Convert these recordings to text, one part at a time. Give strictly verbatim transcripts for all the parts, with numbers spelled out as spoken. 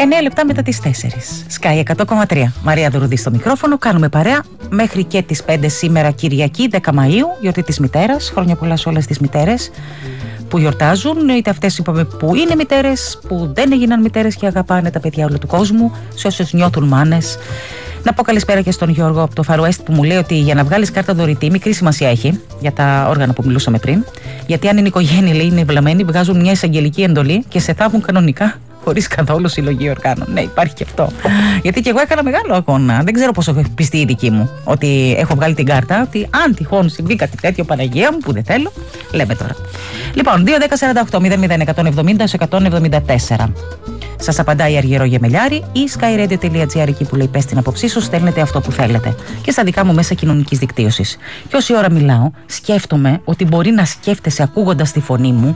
εννέα λεπτά μετά τις τέσσερις. Sky εκατό κόμμα τρία. Μαρία Δουρουδή στο μικρόφωνο. Κάνουμε παρέα μέχρι και τις πέντε σήμερα, Κυριακή δέκα Μαΐου, γιορτή της μητέρας. Χρόνια πολλά σε όλες τις μητέρες που γιορτάζουν, είτε αυτές είπαμε που είναι μητέρες, που δεν έγιναν μητέρες και αγαπάνε τα παιδιά όλου του κόσμου, σε όσες νιώθουν μάνες. Να πω καλησπέρα και στον Γιώργο από το Φαρουέστ που μου λέει ότι για να βγάλεις κάρτα δωρητή μικρή σημασία έχει για τα όργανα που μιλούσαμε πριν. Γιατί αν είναι οικογένεια, λέει, είναι βλαμμένοι, βγάζουν μια εισαγγελική εντολή και σε θάβουν κανονικά χωρίς καθόλου συλλογή οργάνων. Ναι, υπάρχει και αυτό. Γιατί και εγώ έκανα μεγάλο αγώνα. Δεν ξέρω πόσο έχει πιστεί η δική μου ότι έχω βγάλει την κάρτα. Ότι αν τυχόν συμβεί κάτι τέτοιο, Παναγία μου, που δεν θέλω, λέμε τώρα. Λοιπόν, δύο δέκα σαράντα οκτώ μηδέν μηδέν εκατόν εβδομήντα εκατόν εβδομήντα τέσσερα. Σας απαντάει η Αργυρό Γεμελιάρη ή skyradio τελεία gr, εκεί που λέει πες την απόψή σου, στέλνετε αυτό που θέλετε. Και στα δικά μου μέσα κοινωνικής δικτύωσης. Και όση ώρα μιλάω, σκέφτομαι ότι μπορεί να σκέφτεσαι ακούγοντας τη φωνή μου.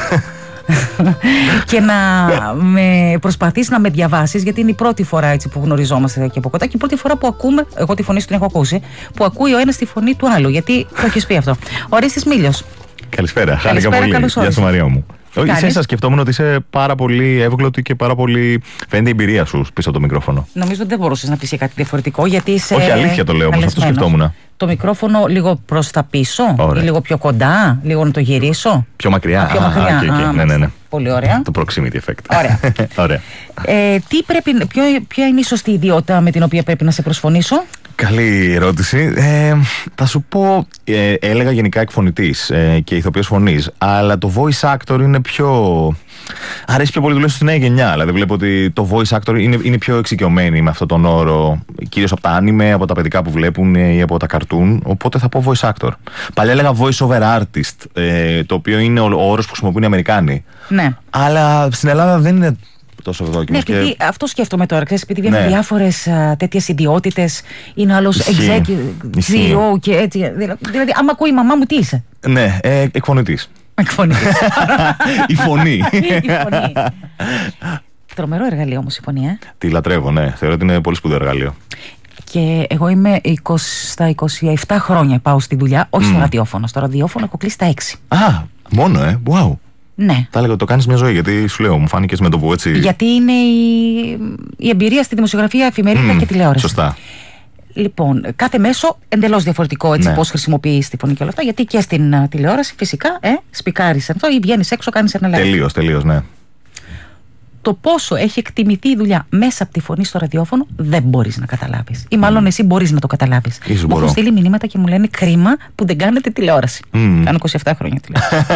Και να με προσπαθείς να με διαβάσεις, γιατί είναι η πρώτη φορά έτσι που γνωριζόμαστε και από κοντά, και η πρώτη φορά που ακούμε, εγώ τη φωνή σου την έχω ακούσει, που ακούει ο ένας τη φωνή του άλλου. Γιατί το έχεις πει αυτό. Ο Ρίστης Μήλιος. Καλησπέρα, χάρηκα πολύ. Γεια σου, Μαρία μου. Όχι, εσένα σκεφτόμουν ότι είσαι πάρα πολύ εύγλωτη και πάρα πολύ. Φαίνεται η εμπειρία σου πίσω από το μικρόφωνο. Νομίζω ότι δεν μπορούσες να πεις κάτι διαφορετικό, γιατί είσαι. Όχι, αλήθεια το λέω όμως, αυτό σκεφτόμουν. Το μικρόφωνο λίγο προς τα πίσω, ή λίγο πιο κοντά, λίγο να το γυρίσω. Πιο μακριά. Α, πιο μακριά. Α, okay, okay. Α, ναι, ναι, ναι. Πολύ ωραία. Το proximity effect. Ωραία. Ωραία. Ε, τι πρέπει, ποιο, ποια είναι η σωστή ιδιότητα με την οποία πρέπει να σε προσφωνήσω? Καλή ερώτηση. Ε, θα σου πω, ε, έλεγα γενικά εκφωνητής ε, και ηθοποιός φωνής, αλλά το voice actor είναι πιο. Αρέσει πιο πολύ τουλάχιστον στη νέα γενιά. Δηλαδή, βλέπω ότι το voice actor είναι, είναι πιο εξοικειωμένοι με αυτόν τον όρο, κυρίως από τα anime, από τα παιδικά που βλέπουν ή από τα cartoon. Οπότε θα πω voice actor. Παλιά έλεγα voice over artist, ε, το οποίο είναι ο, ο όρος που χρησιμοποιούν οι Αμερικάνοι. Ναι. Αλλά στην Ελλάδα δεν είναι τόσο ευδόκιμο. Ναι, επειδή και... αυτό σκέφτομαι τώρα. Ξέρεις, επειδή βγαίνουν ναι. διάφορες τέτοιες ιδιότητες, είναι άλλος executive, σι ι ο και έτσι. Δηλαδή, άμα ακούει η μαμά μου, τι είσαι? Ναι, ε, εκφωνητής. Εκφωνητής. Η φωνή. Η φωνή. Τρομερό εργαλείο όμως η φωνή, ε. Τη λατρεύω, ναι. Θεωρώ ότι είναι πολύ σπουδαίο εργαλείο. Και εγώ είμαι είκοσι, στα είκοσι επτά χρόνια πάω στη δουλειά, όχι mm. στο ραδιόφωνο. Στο ραδιόφωνο έχω κλείσει τα έξι. Α, μόνο, ε. Wow. Ναι. Θα έλεγα ότι το κάνεις μια ζωή, γιατί σου λέω, μου φάνηκες με το που έτσι. Γιατί είναι η, η εμπειρία στη δημοσιογραφία, εφημερίδα mm, και τηλεόραση. Σωστά. Λοιπόν, κάθε μέσο εντελώς διαφορετικό, έτσι, ναι. πώς χρησιμοποιείς τη φωνή και όλα αυτά. Γιατί και στην uh, τηλεόραση φυσικά ε, σπικάρεις αυτό ή βγαίνεις έξω, κάνεις ένα live. Τελείως, τελείως, ναι. Το πόσο έχει εκτιμηθεί η δουλειά μέσα από τη φωνή στο ραδιόφωνο δεν μπορείς να καταλάβεις. Ή μάλλον mm. εσύ μπορείς να το καταλάβεις. Ίσως μου έχουν στείλει μηνύματα και μου λένε κρίμα που δεν κάνετε τηλεόραση. Mm. Κάνω είκοσι επτά χρόνια τηλεόραση.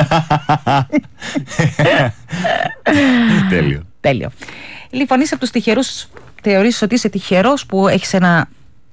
Τέλειο. Τέλειο. Λοιπόν, είσαι από τους τυχερούς, θεωρείς ότι είσαι τυχερός που έχεις ένα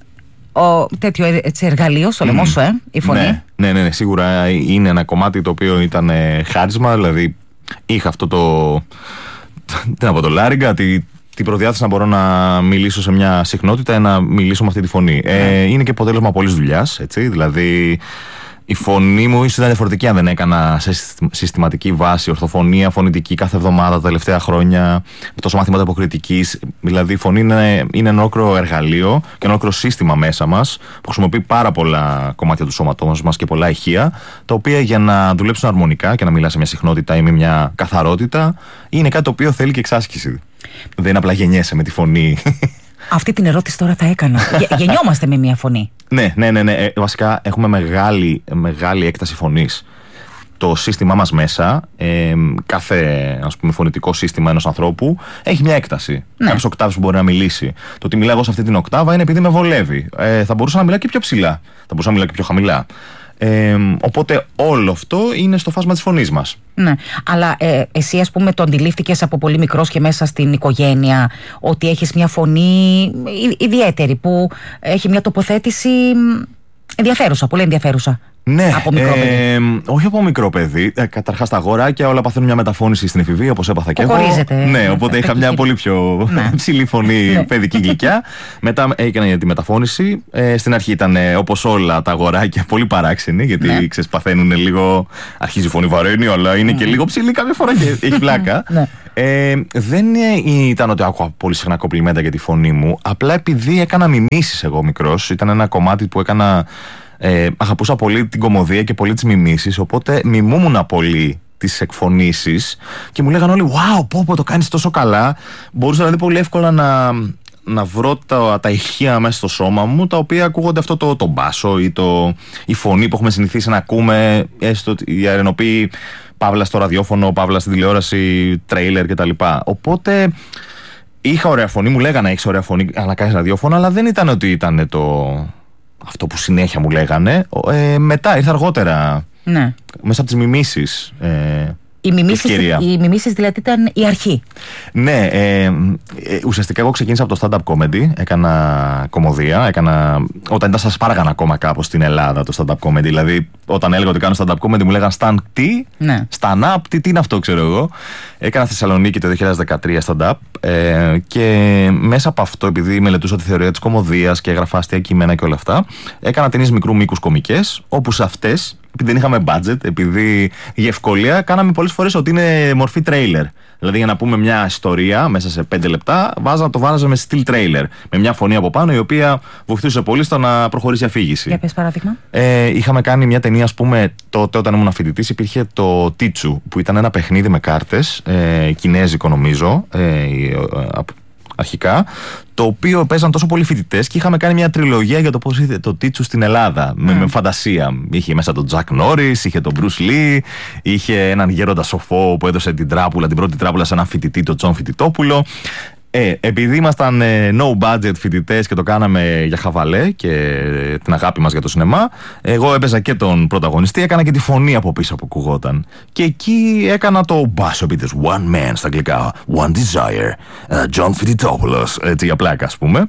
ο, τέτοιο έτσι, εργαλείο στο λαιμό σου, ε, η φωνή. Ναι, ναι, ναι, ναι, σίγουρα είναι ένα κομμάτι το οποίο ήταν ε, χάρισμα, δηλαδή είχα αυτό το. Τι να πω, το λάριγκα, τη, την προδιάθεση να μπορώ να μιλήσω σε μια συχνότητα ή να μιλήσω με αυτή τη φωνή. Yeah. Ε, είναι και αποτέλεσμα πολλής δουλειάς, έτσι, δηλαδή η φωνή μου ίσως ήταν διαφορετική αν δεν έκανα σε συστηματική βάση ορθοφωνία, φωνητική κάθε εβδομάδα τα τελευταία χρόνια, με τόσο μαθήματα υποκριτικής. Δηλαδή η φωνή είναι, είναι ένα όκρο εργαλείο και ένα όκρο σύστημα μέσα μας που χρησιμοποιεί πάρα πολλά κομμάτια του σώματός μας και πολλά ηχεία, τα οποία για να δουλέψουν αρμονικά και να μιλάς σε μια συχνότητα ή με μια καθαρότητα είναι κάτι το οποίο θέλει και εξάσκηση. Δεν είναι απλά γεννιέσαι με τη φωνή. Αυτή την ερώτηση τώρα θα έκανα. Γεννιόμαστε με μία φωνή. Ναι, ναι, ναι, ναι. Ε, βασικά έχουμε μεγάλη, μεγάλη έκταση φωνής. Το σύστημά μας μέσα, ε, κάθε ας πούμε, φωνητικό σύστημα ενός ανθρώπου έχει μια έκταση. Ναι. Κάποιες οκτάβες που μπορεί να μιλήσει. Το ότι μιλάω σε αυτή την οκτάβα είναι επειδή με βολεύει. Ε, θα μπορούσα να μιλάω και πιο ψηλά. Θα μπορούσα να μιλάω και πιο χαμηλά. Ε, οπότε όλο αυτό είναι στο φάσμα της φωνής μας. Ναι, αλλά ε, εσύ ας πούμε το αντιλήφθηκες από πολύ μικρός και μέσα στην οικογένεια ότι έχεις μια φωνή ιδιαίτερη που έχει μια τοποθέτηση ενδιαφέρουσα, πολύ ενδιαφέρουσα. Ναι, από μικρό παιδί. Ε, όχι από μικρό παιδί. Ε, καταρχάς τα αγοράκια όλα παθαίνουν μια μεταφώνηση στην εφηβεία, όπως έπαθα και εγώ. Ναι, οπότε είχα μια πολύ πιο ναι. ψηλή φωνή παιδική γλυκιά. Μετά έκανα τη μεταφώνηση. Ε, στην αρχή ήταν όπως όλα τα αγοράκια πολύ παράξενη, γιατί ναι. ξέρεις, παθαίνουν λίγο. Αρχίζει η φωνή βαραίνει, αλλά είναι mm. και λίγο ψηλή κάποια φορά και έχει πλάκα. ναι. ε, δεν ήταν ότι άκουγα πολύ συχνά κομπλιμέντα για τη φωνή μου. Απλά επειδή έκανα μιμήσεις εγώ μικρός, ήταν ένα κομμάτι που έκανα. Ε, αγαπούσα πολύ την κωμωδία και πολύ τις μιμήσεις, οπότε μιμούμουνα πολύ τις εκφωνήσεις και μου λέγανε όλοι «Wow, πω πω το κάνεις τόσο καλά». Μπορούσα δηλαδή πολύ εύκολα να, να βρω τα, τα ηχεία μέσα στο σώμα μου, τα οποία ακούγονται αυτό το, το μπάσο ή το, η φωνή που έχουμε συνηθίσει να ακούμε, έστω οι αρενοποιοί, παύλα στο ραδιόφωνο, παύλα στην τηλεόραση, τρέιλερ κτλ. Οπότε είχα ωραία φωνή, μου λέγανε έχεις ωραία φωνή να κάνεις ραδιόφωνο, αλλά δεν ήταν ότι ήταν το... αυτό που συνέχεια μου λέγανε. Ε, μετά ήρθα αργότερα, ναι. μέσα από τις μιμήσεις. Ε, οι, μιμήσεις οι μιμήσεις δηλαδή ήταν η αρχή. Ναι, ε, ε, ουσιαστικά εγώ ξεκίνησα από το stand-up comedy. Έκανα κωμωδία. Έκανα, όταν ήταν σας πάραγαν ακόμα κάπως στην Ελλάδα το stand-up comedy. Δηλαδή, όταν έλεγα ότι κάνω stand-up comedy, μου λέγαν stand τι, ναι. stand-up, τι, τι είναι αυτό, ξέρω εγώ. Έκανα Θεσσαλονίκη το δύο χιλιάδες δεκατρία stand-up. Ε, και μέσα από αυτό, επειδή μελετούσα τη θεωρία της κωμωδίας και έγραφα αστεία κείμενα και όλα αυτά, έκανα ταινίες μικρού μήκους κωμικές, όπου σε αυτές, επειδή δεν είχαμε budget, επειδή για ευκολία, κάναμε πολλές φορές ότι είναι μορφή τρέιλερ. Δηλαδή, για να πούμε μια ιστορία μέσα σε πέντε λεπτά, βάζα, το βάζαμε στυλ τρέιλερ. Με μια φωνή από πάνω, η οποία βοηθούσε πολύ στο να προχωρήσει η αφήγηση. Για πες παράδειγμα. Ε, είχαμε κάνει μια ταινία, ας πούμε, τότε όταν ήμουν φοιτητής, υπήρχε το Τίτσου, που ήταν ένα παιχνίδι με κάρτες, ε, κινέζικο νομίζω, ε, ε, αρχικά, το οποίο παίζαν τόσο πολλοί φοιτητές και είχαμε κάνει μια τριλογία για το πώς είδε το Τίτσου στην Ελλάδα. Mm. Με, με φαντασία. Είχε μέσα τον Τζακ Νόρις, είχε τον Μπρους Λι, είχε έναν γέροντα σοφό που έδωσε την τράπουλα, την πρώτη τράπουλα σε έναν φοιτητή, τον Τζον Φοιτητόπουλο. Ε, επειδή ήμασταν ε, no budget φοιτητές και το κάναμε για χαβαλέ και ε, την αγάπη μας για το σινεμά, εγώ έπαιζα και τον πρωταγωνιστή, έκανα και τη φωνή από πίσω που ακουγόταν. Και εκεί έκανα το μπάσο επίτες, one man στα αγγλικά, one desire, uh, John Φοιτητόπουλος, έτσι για πλάκα ας πούμε.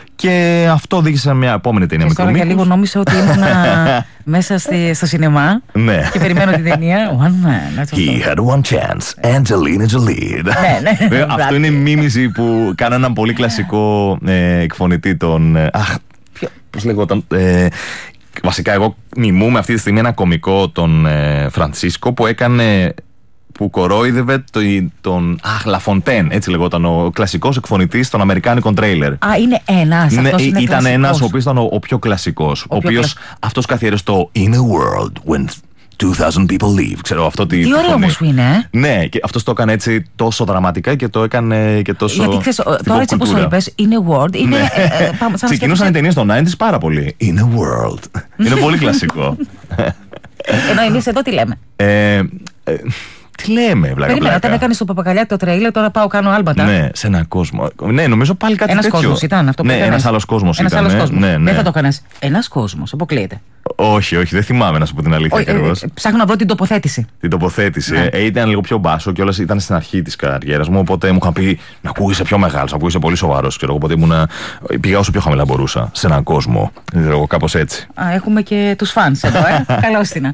Και αυτό οδήγησε σε μια επόμενη ταινία με τώρα για λίγο νόμιζα ότι ήμουν μέσα στη, στο σινεμά ναι. και περιμένω την ταινία. One man. He had one chance. Angelina Jolie. ναι, ναι. Αυτό είναι μίμηση που κάνω έναν πολύ κλασικό ε, εκφωνητή των... Ε, αχ, πώς λεγόταν... Ε, βασικά εγώ μιμούμε αυτή τη στιγμή ένα κωμικό τον ε, Φρανσίσκο που έκανε... που κορόιδευε τον Αχ, Λαφοντέν, έτσι λεγόταν, ο κλασικός εκφωνητής των αμερικάνικων τρέιλερ. Α, είναι ένας, ναι, αυτός είναι ήταν κλασικός. ένας ο οποίος ήταν ο, ο πιο κλασικός, ο, ο οποίος κλασ... αυτός καθιέρωσε το In a world when two thousand people leave, ξέρω αυτό τι... Τι ωραίο όμως που είναι, ε? Ναι, και αυτός το έκανε έτσι τόσο δραματικά και το έκανε και τόσο... Γιατί ξέρεις, τώρα έτσι όπως το είπες, In a world, είναι... Ναι. ε, ε, πάμε, ξεκινούσαν οι ταινίες των ενενήντα πάρα πολύ. In a world. Είναι πολύ κλασικό. Ενώ εμείς εδώ τι λέμε. Ε, ε, Τι λέμε, βλάκα. Περίμενα, όταν έκανε το Παπακαλιά το τρέιλερ, τώρα πάω κάνω άλμπατα. Ναι, σε έναν κόσμο. Ναι, νομίζω πάλι κάτι ένας τέτοιο. Ένας κόσμος ήταν αυτό που ναι, έκανες. ένας άλλος κόσμος ένας ήταν. Άλλος κόσμος. Ναι, ναι. Δεν θα το έκανες. Ένας κόσμος, αποκλείεται. Όχι, όχι, δεν θυμάμαι να σου πω την αλήθεια ακριβώς. Ε, ε, ψάχνω να δω την τοποθέτηση. Την τοποθέτηση. Ναι. Ε, ήταν λίγο πιο μπάσο και όλα ήταν στην αρχή της καριέρας μου. Οπότε μου είχαν πει να ακούγεσαι πιο μεγάλος, να ακούγεσαι πολύ σοβαρός. Οπότε ήμουνα, πήγα όσο πιο χαμηλά μπορούσα σε έναν κόσμο. Κάπως έτσι. Α, έχουμε και τους φανς εδώ, ε. Καλώς την.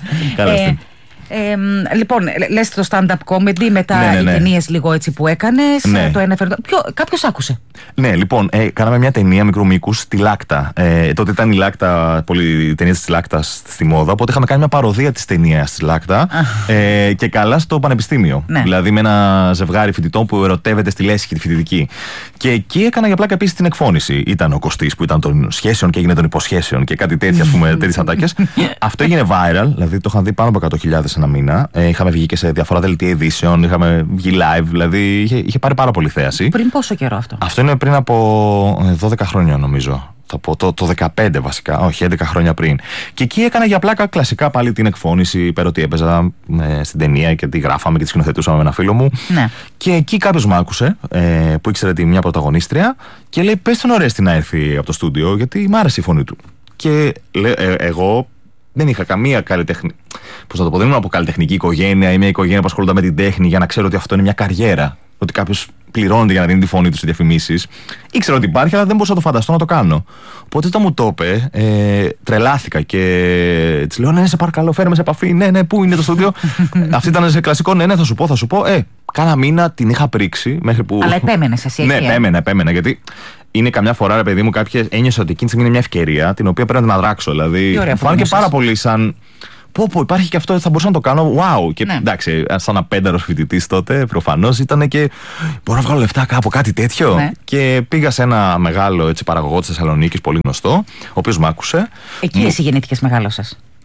Ε, λοιπόν, λες το stand-up comedy, μετά ναι, ναι, ναι. οι ταινίες λίγο έτσι που έκανες, ναι. το ένα φέρνω. Κάποιος άκουσε. Ναι, λοιπόν, ε, κάναμε μια ταινία μικρού μήκους στη Λάκτα. Ε, τότε ήταν η Λάκτα, πολλοί ταινίες της Λάκτας στη μόδα, οπότε είχαμε κάνει μια παροδία της ταινίας της Λάκτα ε, και καλά στο πανεπιστήμιο. Ναι. Δηλαδή με ένα ζευγάρι φοιτητών που ερωτεύεται στη λέσχη τη φοιτητική. Και εκεί έκανα για πλάκα επίσης την εκφώνηση. Ήταν ο Κωστής που ήταν των σχέσεων και έγινε των υποσχέσεων και κάτι τέτοια, ας πούμε, τέτοιες ατάκες. Αυτό έγινε viral, δηλαδή το είχαν δει πάνω από εκατό χιλιάδες ένα μήνα. Ε, είχαμε βγει και σε διαφορά δελτία ειδήσεων, είχαμε βγει live, δηλαδή είχε, είχε πάρει πάρα πολύ θέαση. Πριν πόσο καιρό αυτό? Αυτό είναι πριν από δώδεκα χρόνια νομίζω. Θα πω το, το δεκαπέντε βασικά, όχι έντεκα χρόνια πριν. Και εκεί έκανα για πλάκα κλασικά πάλι την εκφώνηση, πέρα ότι έπαιζα ε, στην ταινία και τη γράφαμε και τη σκηνοθετούσαμε με ένα φίλο μου. Ναι. Και εκεί κάποιος μ' άκουσε, ε, που ήξερε τη μια πρωταγωνίστρια, και λέει: πες τον Ορέστη να έρθει από το στούντιο, γιατί μ' άρεσε η φωνή του. Και λέ, ε, εγώ δεν είχα καμία καλλιτεχνική. Πώς να το πω, δεν ήμουν από καλλιτεχνική οικογένεια ή μια οικογένεια που ασχολούνται με την τέχνη για να ξέρω ότι αυτό είναι μια καριέρα. Ότι κάποιος πληρώνεται για να δίνει τη φωνή του σε διαφημίσεις. Ήξερα ότι υπάρχει, αλλά δεν μπορούσα να το φανταστώ να το κάνω. Οπότε όταν μου το είπε, ε, τρελάθηκα και της λέω: ναι, σε παρακαλώ, φέρε με σε επαφή. Ναι, ναι, πού είναι το στούντιο? Αυτή ήταν σε κλασικό, ναι, ναι, θα σου πω, θα σου πω. Ε, κάνα μήνα την είχα πρίξει μέχρι που. Αλλά επέμενες εσύ. Ναι, επέμενα, επέμενα. Γιατί είναι καμιά φορά, ρε παιδί μου, κάποιες ένιωσα ότι εκείνη τη στιγμή είναι μια ευκαιρία την οποία πρέπει να την αδράξω. Δηλαδή, μου φάνηκε πάρα πολύ σαν. Πω, πω, υπάρχει και αυτό, θα μπορούσα να το κάνω. Wow! Και ναι. εντάξει, σαν απένταρος φοιτητής τότε, προφανώς ήταν και. Μπορώ να βγάλω λεφτά κάπου, κάτι τέτοιο. Ναι. Και πήγα σε ένα μεγάλο έτσι, παραγωγό της Θεσσαλονίκης, πολύ γνωστό, ο οποίος μ' άκουσε. Εκεί μου... εσύ γεννήθηκες, μεγάλωσες?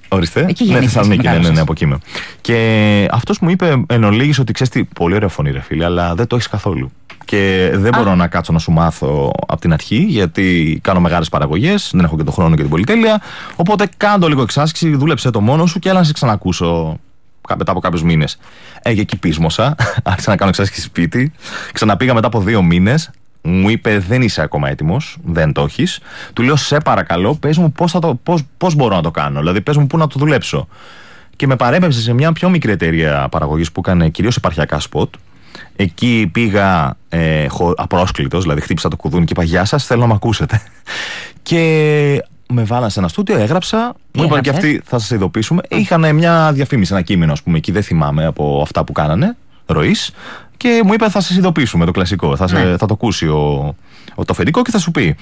Ορίστε. Εκεί ναι, Θεσσαλονίκη, ναι, ναι, ναι, από εκεί είμαι. Και αυτός μου είπε εν ολίγης ότι ξέρεις τι, πολύ ωραία φωνή, ρε φίλε, αλλά δεν το έχεις καθόλου. Και δεν Α. μπορώ να κάτσω να σου μάθω από την αρχή, γιατί κάνω μεγάλες παραγωγές, δεν έχω και τον χρόνο και την πολυτέλεια. Οπότε κάντο λίγο εξάσκηση, δούλεψε το μόνο σου και έλα να σε ξανακούσω μετά από κάποιους μήνες. Ε, και εκεί πείσμωσα, άρχισα να κάνω εξάσκηση σπίτι. Ξαναπήγα μετά από δύο μήνες. Μου είπε δεν είσαι ακόμα έτοιμος, δεν το έχεις. Του λέω σε παρακαλώ, πες μου πώς, θα το, πώς, πώς μπορώ να το κάνω. Δηλαδή πες μου πού να το δουλέψω. Και με παρέπεψε σε μια πιο μικρή εταιρεία παραγωγής που έκανε κυρίως επαρχιακά σποτ. Εκεί πήγα ε, απρόσκλητος, δηλαδή χτύπησα το κουδούνι και είπα γεια σας, θέλω να με ακούσετε. Και με βάλανε σε ένα στούντιο, έγραψα, μου είπαν και αυτοί θα σας ειδοποιήσουμε. Είχαν μια διαφήμιση, ένα κείμενο ας πούμε εκεί, δεν θυμάμαι από αυτά που κάνανε, ροής. Και μου είπε θα σας ειδοποιήσουμε το κλασικό, θα, σε, ναι. θα το ακούσει ο, ο, το αφεντικό και θα σου πει.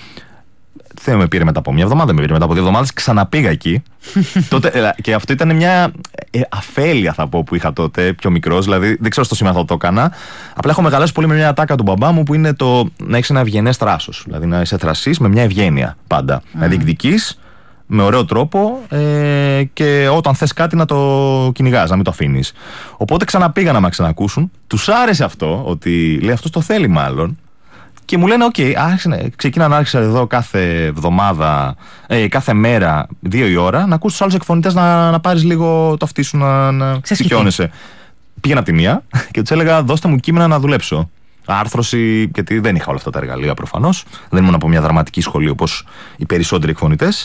Δεν με πήρε μετά από μια εβδομάδα, με πήρε μετά από δύο εβδομάδες, ξαναπήγα εκεί. τότε, και αυτό ήταν μια ε, αφέλεια θα πω που είχα τότε, πιο μικρός, δηλαδή δεν ξέρω στο σημείο θα το έκανα. Απλά έχω μεγαλώσει πολύ με μια ατάκα του μπαμπά μου που είναι το να έχεις ένα ευγενές θράσος. Δηλαδή να είσαι θρασής με μια ευγένεια πάντα. Mm. Να διεκδικείς με ωραίο τρόπο ε, και όταν θες κάτι να το κυνηγάς, να μην το αφήνεις. Οπότε ξαναπήγα να με ξανακούσουν. Τους άρεσε αυτό, ότι λέει αυτός το θέλει μάλλον. Και μου λένε, οκ, okay, ξεκίνα να άρχισα εδώ κάθε εβδομάδα, ε, κάθε μέρα, δύο η ώρα, να ακούς τους άλλους εκφωνητές να, να πάρεις λίγο το αυτί σου να, να σηκώνεσαι. Πήγαινα από τη μία και τους έλεγα, δώστε μου κείμενα να δουλέψω. Άρθρωση, γιατί δεν είχα όλα αυτά τα εργαλεία προφανώς. Δεν ήμουν από μια δραματική σχολή όπως οι περισσότεροι εκφωνητές.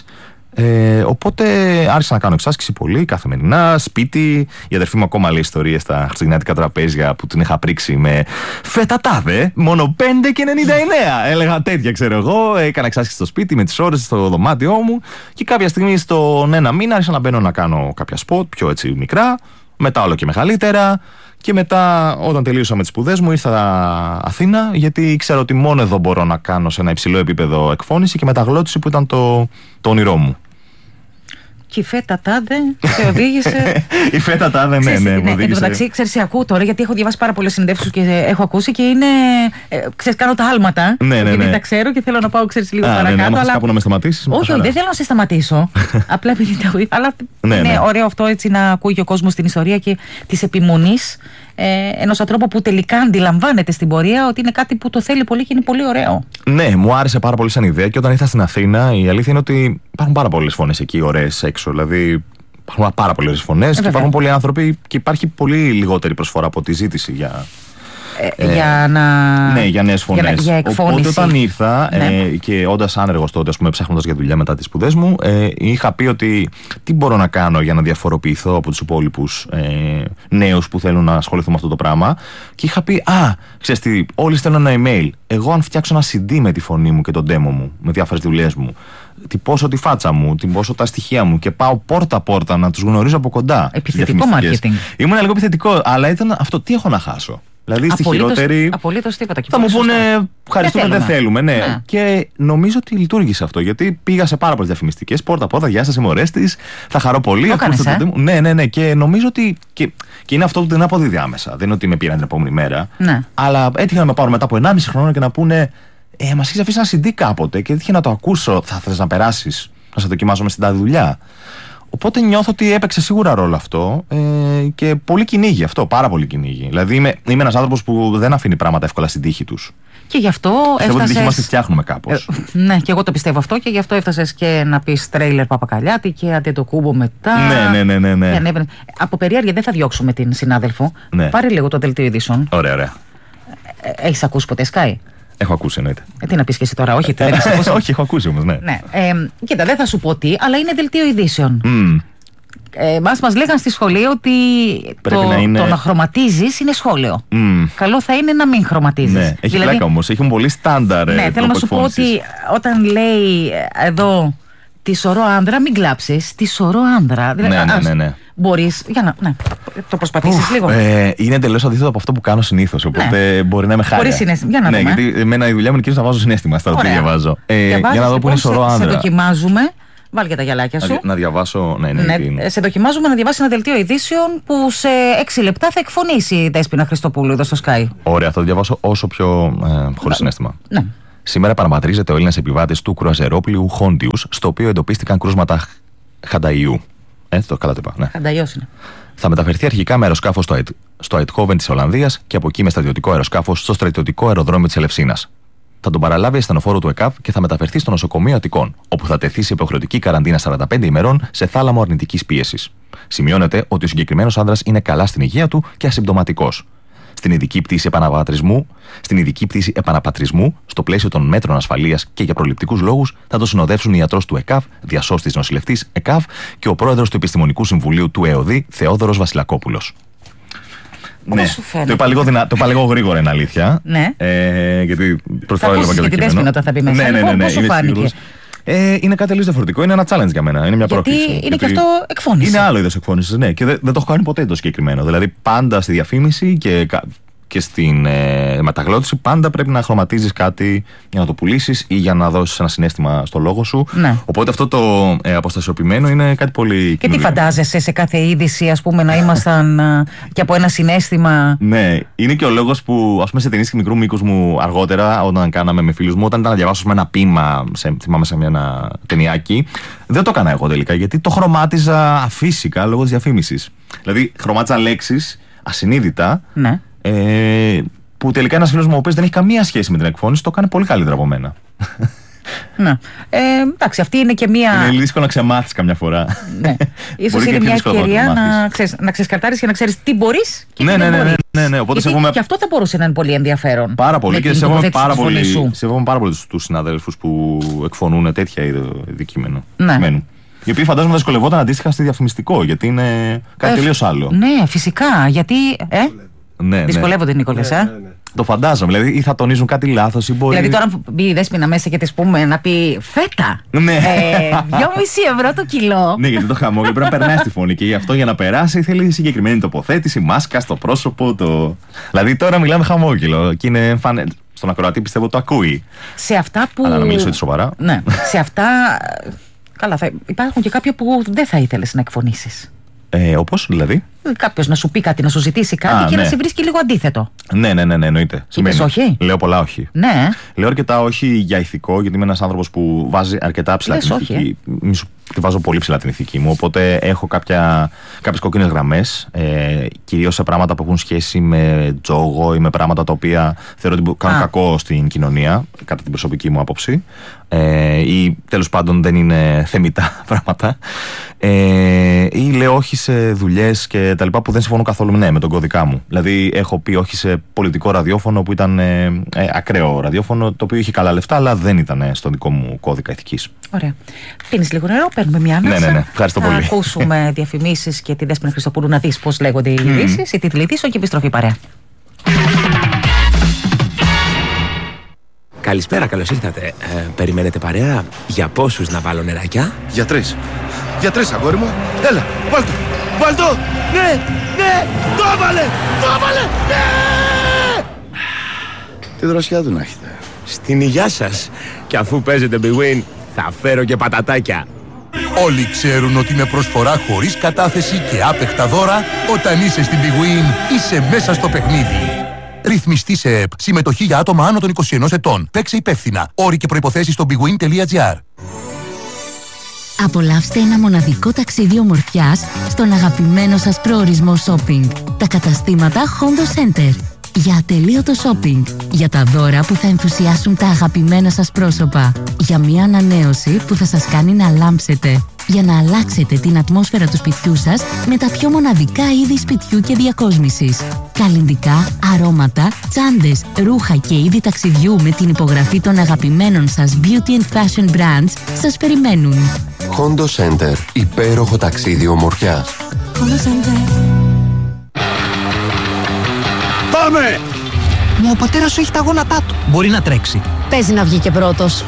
Ε, οπότε άρχισα να κάνω εξάσκηση πολύ καθημερινά, σπίτι. Η αδερφή μου ακόμα λέει ιστορίες στα χριστουγεννιάτικα τραπέζια που την είχα πρίξει με φετατάδε, μόνο πέντε και ενενήντα εννέα. Έλεγα τέτοια, ξέρω εγώ. Έκανα εξάσκηση στο σπίτι με τις ώρες στο δωμάτιό μου. Και κάποια στιγμή στον ένα μήνα άρχισα να μπαίνω να κάνω κάποια σποτ πιο έτσι μικρά. Μετά όλο και μεγαλύτερα. Και μετά, όταν τελείωσα με τις σπουδές μου, ήρθα Αθήνα, γιατί ήξερα ότι μόνο εδώ μπορώ να κάνω σε ένα υψηλό επίπεδο εκφώνηση και μεταγλώτηση που ήταν το, το όνειρό μου. Και η φέτα τάδε σε οδήγησε. Η φέτα τάδε, ναι, ναι. ναι εν τω μεταξύ, ξέρεις, σε ακούω τώρα, γιατί έχω διαβάσει πάρα πολλές συνεντεύξεις και έχω ακούσει και είναι. Ε, ξέρεις, κάνω τα άλματα. Ναι, ναι, ναι. Γιατί τα ξέρω και θέλω να πάω, ξέρεις, λίγο Α, παρακάτω. Ναι, ναι, αλλά κάπου να με σταματήσεις. Όχι, όχι, δεν θέλω να σε σταματήσω. Απλά επειδή τα έχω. Αλλά ναι, είναι ναι. ωραίο αυτό έτσι να ακούει και ο κόσμος την ιστορία και τη επιμονή ε, ενός ανθρώπου που τελικά αντιλαμβάνεται στην πορεία ότι είναι κάτι που το θέλει πολύ και είναι πολύ ωραίο. Ναι, μου άρεσε πάρα πολύ σαν ιδέα και όταν ήρθα στην Αθήνα, η αλήθεια είναι ότι υπάρχουν πάρα πολλές φωνές εκεί, ωραίες έξω. Δηλαδή, υπάρχουν πάρα πολλές φωνές ε, και υπάρχουν πολλοί άνθρωποι και υπάρχει πολύ λιγότερη προσφορά από τη ζήτηση για. Ε, για να. Ναι, για νέες φωνές. Για, για εκφώνηση. Οπότε όταν ήρθα ναι. ε, και όντας άνεργος τότε, ας πούμε, ψάχνοντας για δουλειά μετά τις σπουδές μου, ε, είχα πει ότι τι μπορώ να κάνω για να διαφοροποιηθώ από τους υπόλοιπους ε, νέους που θέλουν να ασχοληθούν με αυτό το πράγμα. Και είχα πει, Α, ξέρεις τι, όλοι στέλνουν ένα email. Εγώ, αν φτιάξω ένα σι ντι με τη φωνή μου και τον demo μου, με διάφορες δουλειές μου, τυπώσω τη φάτσα μου, τυπώσω τα στοιχεία μου και πάω πόρτα-πόρτα να τους γνωρίζω από κοντά. Επιθετικό marketing. Ήμουν λίγο επιθετικό, αλλά ήταν αυτό, τι έχω να χάσω. Δηλαδή στη χειρότερη. Απολύτως τίποτα. Θα μου πούνε ευχαριστούμε, δεν θέλουμε. Ναι. ναι. Και νομίζω ότι λειτουργήσε αυτό. Γιατί πήγα σε πάρα πολλές διαφημιστικές, πόρτα-πόρτα, γεια σας, είμαι ο Ρέστης, θα χαρώ πολύ. Το κάνεις, ε? το... Ναι, ναι, ναι. Και νομίζω ότι. Και, και είναι αυτό που δεν αποδίδει άμεσα. Δεν είναι ότι με πήραν την επόμενη μέρα. Ναι. Αλλά έτυχε να με πάρουν μετά από ενάμιση χρόνο και να πούνε Ε, μας έχεις αφήσει ένα σι ντι κάποτε και έτυχε να το ακούσω. Θα θες να περάσεις, να σε δοκιμάσουμε στην τάδε δουλειά. Οπότε νιώθω ότι έπαιξε σίγουρα ρόλο αυτό ε, και πολύ κυνήγι αυτό, πάρα πολύ κυνήγι. Δηλαδή είμαι, είμαι ένας άνθρωπος που δεν αφήνει πράγματα εύκολα στην τύχη τους. Και γι' αυτό έφτασες. Πιστεύω ότι την τύχη μας τη φτιάχνουμε κάπως. Ε, ναι, και εγώ το πιστεύω αυτό και γι' αυτό έφτασες και να πεις τρέιλερ Παπακαλιάτη και Αντετοκούμπο μετά. Ναι, ναι, ναι. ναι, ναι. Και από περιέργεια δεν θα διώξουμε την συνάδελφο. Ναι. Πάρε λίγο το δελτίο ειδήσεων. Ωραία, ωραία. Ε, έχεις ακούσει ποτέ Sky? Έχω ακούσει, εννοείται. Ε, τι να πεις και εσύ τώρα, όχι, δεν έχεις ακούσει. Όχι, έχω ακούσει όμως, ναι. ναι. Ε, κοίτα, δεν θα σου πω τι, αλλά είναι δελτίο ειδήσεων. Mm. Ε, μας, μας λέγαν στη σχολή ότι το να, είναι... το να χρωματίζεις είναι σχόλιο. Mm. Καλό θα είναι να μην χρωματίζεις. Ναι, έχει δηλαδή... πλάκα όμως, έχουν πολύ στάνταρ. Ναι, θέλω να σου πω ότι όταν λέει εδώ τη σωρό άνδρα, μην κλάψεις. Τη σωρό άνδρα. Δηλαδή, ναι, ναι, ναι, ναι. Μπορείς, για να ναι, το προσπαθήσεις λίγο. Ε, είναι εντελώς αντίθετο από αυτό που κάνω συνήθως. Οπότε ναι. μπορεί να είμαι χάρη. Χωρίς συναίσθημα. Για να ναι, δούμε. Γιατί εμένα η δουλειά μου είναι κυρίως να βάζω συναίσθημα στα οποία διαβάζω. Ε, για να δω που είναι σωρό άνδρα. Σε δοκιμάζουμε. Βάλει και τα γυαλάκια σου. Να διαβάσω. Ναι, ναι, ναι, σε δοκιμάζουμε να διαβάσει ένα δελτίο ειδήσεων που σε έξι λεπτά θα εκφωνήσει η Δέσποινα Χριστοπούλου εδώ στο Sky. Ωραία, θα το διαβάσω όσο πιο ε, χωρίς συναίσθημα. Ναι. Σήμερα παραματρίζεται ο Έλληνας επιβάτης του κρουαζερόπλοιου Χόντιους, στο οποίο εντοπίστηκαν κρούσματα χανταϊού. Ε, Ε, το καλά το είπα. Ναι. Ανταλλιώς είναι. Θα μεταφερθεί αρχικά με αεροσκάφος στο, στο Eindhoven της Ολλανδίας και από εκεί με στρατιωτικό αεροσκάφος στο στρατιωτικό αεροδρόμιο της Ελευσίνας. Θα τον παραλάβει ασθενοφόρο του ΕΚΑΒ και θα μεταφερθεί στο νοσοκομείο Αττικών, όπου θα τεθεί σε υποχρεωτική καραντίνα σαράντα πέντε ημερών σε θάλαμο αρνητικής πίεσης. Σημειώνεται ότι ο συγκεκριμένος άνδρας είναι καλά στην υγεία του και ασυμπτωματικός. Στην ειδική πτήση επαναπατρισμού, στην ειδική πτήση επαναπατρισμού, στο πλαίσιο των μέτρων ασφαλείας και για προληπτικούς λόγους, θα το συνοδεύσουν η ιατρός του ΕΚΑΒ, διασώστης νοσηλευτής ΕΚΑΒ και ο πρόεδρος του Επιστημονικού Συμβουλίου του ΕΟΔΗ, Θεόδωρος Βασιλακόπουλος. Ναι, το είπα, λίγο δυνα... το είπα λίγο γρήγορα, είναι αλήθεια. Ναι. Ε, γιατί θα ακούσεις και την Δέσποινα όταν θα μπει μέσα. Ναι, ναι, ναι, ναι, πώς σου φάνηκε? Ε, είναι κάτι τελείως διαφορετικό. Είναι ένα challenge για μένα. Είναι μια γιατί πρόκληση. Είναι γιατί και αυτό εκφώνηση. Είναι άλλο είδος εκφώνησης, ναι. Και δεν, δεν το έχω κάνει ποτέ το συγκεκριμένο. Δηλαδή, πάντα στη διαφήμιση και, και στην ε, μεταγλώτηση, πάντα πρέπει να χρωματίζεις κάτι για να το πουλήσεις ή για να δώσεις ένα συναίσθημα στο λόγο σου. Ναι. Οπότε αυτό το ε, αποστασιοποιημένο είναι κάτι πολύ. Και τι φαντάζεσαι σε κάθε είδηση, ας πούμε, να ήμασταν και από ένα συναίσθημα. Ναι, είναι και ο λόγος που, ας πούμε, σε ταινίες μικρού μήκους μου αργότερα, όταν κάναμε με φίλους μου, όταν ήταν να διαβάσω με ένα ποίημα, σε, θυμάμαι σε ένα ταινιάκι, δεν το έκανα εγώ τελικά, γιατί το χρωμάτιζα αφύσικα λόγω της διαφήμισης. Δηλαδή, χρωμάτιζα λέξεις ασυνείδητα. Ναι. Ε, που τελικά ένας φίλος μου, ο οποίος δεν έχει καμία σχέση με την εκφώνηση, το κάνει πολύ καλύτερα από μένα. Ναι. Ε, εντάξει, αυτή είναι και μία. Είναι δύσκολο να ξεμάθεις καμιά φορά. Ναι. Ίσως είναι μια ευκαιρία να, ξεσ... να ξεσκαρτάρεις και να ξέρεις τι μπορείς και ναι, τι ναι, δεν ναι, μπορείς. ναι, ναι, ναι. Οπότε γιατί σεβόμαι... και αυτό θα μπορούσε να είναι πολύ ενδιαφέρον. Πάρα πολύ και σεβόμαι πάρα πολύ, σεβόμαι πάρα πολύ τους συναδέλφους που εκφωνούν τέτοια είδη κείμενο. Ναι. Οι οποίοι φαντάζομαι θα δυσκολευόταν αντίστοιχα στη διαφημιστικό, γιατί είναι κάτι ε, τελείως άλλο. Ναι, φυσικά. Γιατί. Ε? Ναι, δυσκολεύονται οι ναι. Νίκολες, ναι, ε? ναι, ναι. Το φαντάζομαι. Δηλαδή, ή θα τονίζουν κάτι λάθος ή μπορεί. Δηλαδή, τώρα μπει η Δέσποινα μέσα και τη πούμε να πει φέτα. Ναι. Ε, δυόμισι ευρώ το κιλό. Ναι, γιατί το χαμόγελο πρέπει να περνάει στη φωνή και γι' αυτό για να περάσει θέλει συγκεκριμένη τοποθέτηση, μάσκα στο πρόσωπο. Το... Δηλαδή, τώρα μιλάμε χαμόγελο και είναι φανε... στον ακροατή πιστεύω το ακούει. Σε αυτά που. Αλλά να μιλήσω έτσι σοβαρά. Ναι. Σε αυτά. Καλά, θα υπάρχουν και κάποια που δεν θα ήθελες να εκφωνήσεις. Ε, όπως δηλαδή. Κάποιος να σου πει κάτι, να σου ζητήσει κάτι Α, και ναι. να σε βρίσκει λίγο αντίθετο. Ναι, ναι, ναι, ναι, εννοείται. Είπες όχι. Λέω πολλά όχι. Ναι. Λέω αρκετά όχι για ηθικό, γιατί είμαι ένας άνθρωπος που βάζει αρκετά ψηλά την ηθική. Όχι, ε? Μη σου τη βάζω πολύ ψηλά την ηθική μου. Οπότε έχω κάποια, κάποιες κόκκινες γραμμές, ε, κυρίως σε πράγματα που έχουν σχέση με τζόγο ή με πράγματα τα οποία θεωρώ ότι κάνουν Α. κακό στην κοινωνία, κατά την προσωπική μου άποψη. Ε, ή τέλος πάντων δεν είναι θεμιτά πράγματα. Ε, ή λέω όχι σε δουλειές και τα λοιπά που δεν συμφωνώ καθόλου ναι, με τον κώδικα μου. Δηλαδή, έχω πει όχι σε πολιτικό ραδιόφωνο που ήταν ε, ε, ακραίο ραδιόφωνο, το οποίο είχε καλά λεφτά, αλλά δεν ήταν ε, στον δικό μου κώδικα ηθικής. Ωραία. Πίνεις λίγο νερό, παίρνουμε μια ανάσα. Ναι, ναι, ναι. Ευχαριστώ θα πολύ. Θα ακούσουμε διαφημίσεις και τη Δέσποινα Χριστοπούλου να δεις πώς λέγονται οι mm. ειδήσεις, η τίτλοι ειδήσεων και επιστροφή παρέα. Καλησπέρα, καλώς ήρθατε. Ε, περιμένετε παρέα για πόσους να βάλω νεράκια? Για τρεις. Για τρεις, αγόρι μου. Έλα, βάλ' το. Βάλ' το. Ναι, ναι, το έβαλε, το έβαλε, ναι. Τι δροσιά του να έχετε. Στην υγειά σας. Και αφού παίζετε Big Win, θα φέρω και πατατάκια. Όλοι ξέρουν ότι με προσφορά χωρίς κατάθεση και άπεχτα δώρα, όταν είσαι στην Big Win, είσαι μέσα στο παιχνίδι. Ρυθμιστή σε ΕΠ. Συμμετοχή για άτομα άνω των είκοσι ενός ετών. Παίξε υπεύθυνα. Όροι και προϋποθέσεις στο bigwin τελεία gr. Απολαύστε ένα μοναδικό ταξίδι ομορφιάς στον αγαπημένο σας προορισμό shopping. Τα καταστήματα Hondo Center. Για ατελείωτο shopping. Για τα δώρα που θα ενθουσιάσουν τα αγαπημένα σας πρόσωπα. Για μια ανανέωση που θα σας κάνει να λάμψετε. Για να αλλάξετε την ατμόσφαιρα του σπιτιού σας με τα πιο μοναδικά είδη σπιτιού και διακόσμησης. Καλλυντικά, αρώματα, τσάντες, ρούχα και είδη ταξιδιού με την υπογραφή των αγαπημένων σας beauty and fashion brands σας περιμένουν. Hondo Center. Υπέροχο ταξίδι ομορφιάς. Hondo Center. Πάμε! Μα ο πατέρας σου έχει τα γόνατά του. Μπορεί να τρέξει. Παίζει να βγει και πρώτος.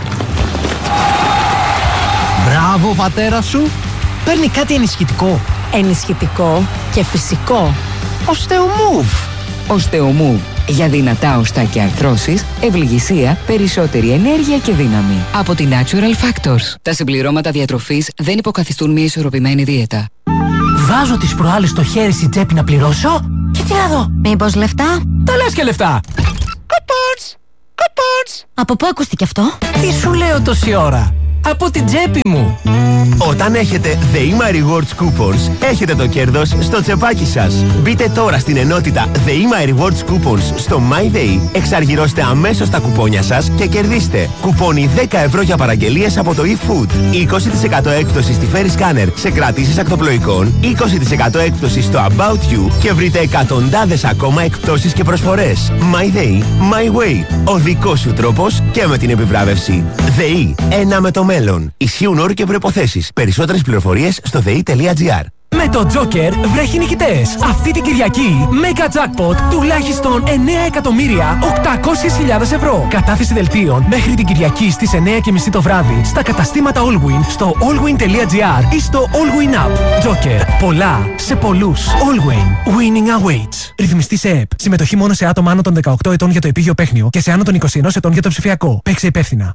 Μπράβο, πατέρα σου. Παίρνει κάτι ενισχυτικό. Ενισχυτικό και φυσικό. Osteomove. Osteomove. Για δυνατά οστά και αρθρώσεις, ευληγησία, περισσότερη ενέργεια και δύναμη. Από την Natural Factors. Τα συμπληρώματα διατροφής δεν υποκαθιστούν μια ισορροπημένη δίαιτα. Βάζω τις προάλλες στο χέρι στην τσέπη να πληρώσω και τι να δω. Μήπως λεφτά? Τα λες και λεφτά. Coupons! Coupons! Από πού ακούστηκε αυτό? Τι σου λέω τόση ώρα. από την τσέπη μου. Όταν έχετε The Ima Rewards Coupons, έχετε το κέρδος στο τσεπάκι σας. Μπείτε τώρα στην ενότητα The Ima Rewards Coupons στο MyDay, εξαργυρώστε αμέσως τα κουπόνια σας και κερδίστε κουπόνι δέκα ευρώ για παραγγελίες από το eFood, είκοσι τοις εκατό έκπτωση στη Ferry Scanner σε κρατήσεις ακτοπλοϊκών, είκοσι τοις εκατό έκπτωση στο About You και βρείτε εκατοντάδες ακόμα εκπτώσεις και προσφορές. MyDay, My Way. Ο δικός σου τρόπος και με την επιβράβευση. ΔΕΗ. Ένα με το μέλλον. Ισχύουν όροι και προϋποθέσεις. Περισσότερες πληροφορίες στο δε ι τελεία τζι άρ. Με το Joker βρέχει νικητές. Αυτή την Κυριακή, Mega Jackpot τουλάχιστον εννέα εκατομμύρια οκτακόσιες χιλιάδες ευρώ. Κατάθεση δελτίων μέχρι την Κυριακή στις εννέα και μισή το βράδυ στα καταστήματα Allwin, στο allwin τελεία τζι άρ ή στο Allwin App. Joker. Πολλά σε πολλούς. Allwin. Winning awaits. Ρυθμιστή σε ΕΠ. Συμμετοχή μόνο σε άτομα άνω των δεκαοκτώ ετών για το επίγειο παίχνιο και σε άνω των είκοσι ένα ετών για το ψηφιακό. Παίξε υπεύθυνα.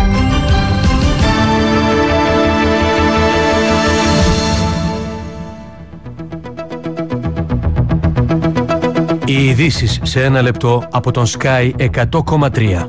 Οι ειδήσεις σε ένα λεπτό από τον Sky εκατό κόμμα τρία.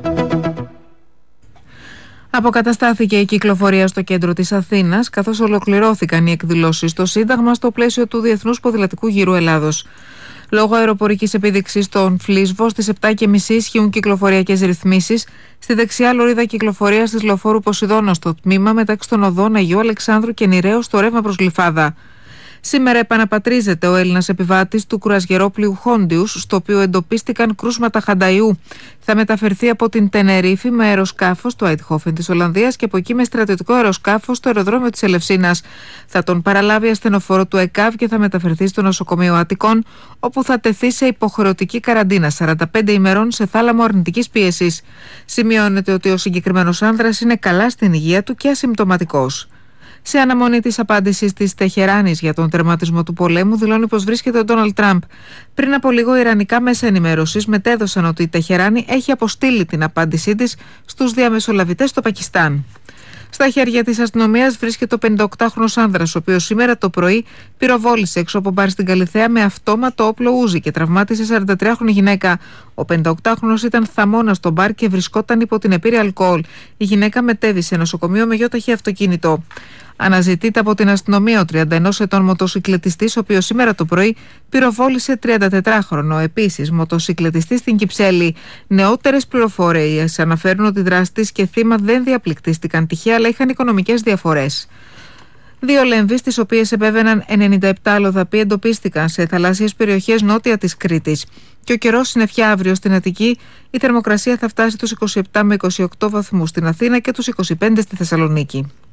Αποκαταστάθηκε η κυκλοφορία στο κέντρο της Αθήνας, καθώς ολοκληρώθηκαν οι εκδηλώσεις στο Σύνταγμα στο πλαίσιο του Διεθνούς Ποδηλατικού Γύρου Ελλάδος. Λόγω αεροπορικής επίδειξης στον Φλίσβο, στις επτά και μισή ισχύουν κυκλοφοριακές ρυθμίσεις στη δεξιά λωρίδα κυκλοφορίας της λεωφόρου Ποσειδώνα στο τμήμα μεταξύ των οδών Αγίου Αλεξάνδρου και Νηρέου στο ρεύμα προς Γλυφάδα. Σήμερα επαναπατρίζεται ο Έλληνας επιβάτης του κουρασγερόπλοιου Χόντιους, στο οποίο εντοπίστηκαν κρούσματα χανταϊού. Θα μεταφερθεί από την Τενερίφη με αεροσκάφος του Άιτχόφεν της Ολλανδίας και από εκεί με στρατιωτικό αεροσκάφος στο αεροδρόμιο της Ελευσίνας. Θα τον παραλάβει ασθενοφόρο του ΕΚΑΒ και θα μεταφερθεί στο νοσοκομείο Αττικών, όπου θα τεθεί σε υποχρεωτική καραντίνα σαράντα πέντε ημερών σε θάλαμο αρνητικής πίεσης. Σημειώνεται ότι ο συγκεκριμένος άνδρας είναι καλά στην υγεία του και ασυμπτωματικός. Σε αναμονή της απάντησης της Τεχεράνης για τον τερματισμό του πολέμου, δηλώνει πως βρίσκεται ο Ντόναλντ Τραμπ. Πριν από λίγο, ιρανικά μέσα ενημέρωσης μετέδωσαν ότι η Τεχεράνη έχει αποστείλει την απάντησή της στους διαμεσολαβητές στο Πακιστάν. Στα χέρια της αστυνομίας βρίσκεται ο πενηνταοκτάχρονος άνδρας, ο οποίος σήμερα το πρωί πυροβόλησε έξω από μπαρ στην Καλιθέα με αυτόματο όπλο ούζι και τραυμάτισε σαραντατριάχρονη γυναίκα. Ο πενηνταοκτάχρονος ήταν θαμώνας στο μπαρ και βρισκόταν υπό την επίρρεια αλκοόλ. Η γυναίκα μετέβη σε νοσοκομείο με γιόταχη αυτοκίνητο. Αναζητείται από την αστυνομία ο τριάντα ενός ετών μοτοσυκλετιστής, ο οποίος σήμερα το πρωί πυροβόλησε τριαντατετράχρονο επίσης μοτοσυκλετιστή στην Κυψέλη. Νεότερες πληροφορίες αναφέρουν ότι οι δράστες και θύμα δεν διαπληκτίστηκαν τυχαία, αλλά είχαν οικονομικές διαφορές. Δύο λέμβεις, τις οποίες επέβαιναν ενενήντα επτά αλλοδαποί, εντοπίστηκαν σε θαλάσσιες περιοχές νότια της Κρήτης. Και ο καιρός συννεφιά αύριο στην Αττική. Η θερμοκρασία θα φτάσει τους είκοσι επτά με είκοσι οκτώ βαθμούς στην Αθήνα και τους είκοσι πέντε στη Θεσσαλονίκη.